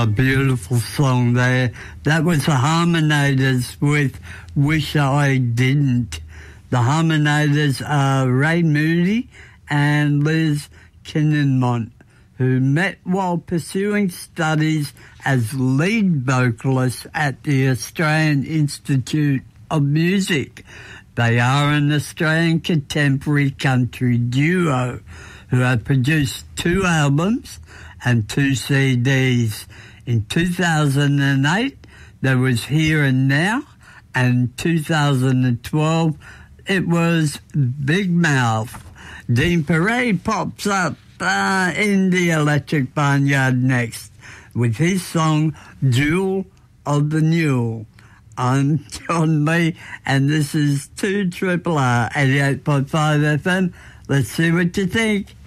a beautiful song there. That was the Harmonators with Wish I Didn't. The Harmonators are Ray Moody and Liz Kinninmont, who met while pursuing studies as lead vocalists at the Australian Institute of Music. They are an Australian contemporary country duo who have produced 2 albums and 2 CDs. In 2008, there was Here and Now, and 2012, it was Big Mouth. Dean Parade pops up in the Electric Barnyard next with his song Jewel of the Newell. I'm John Lee, and this is 2RRR 88.5 FM. Let's see what you think.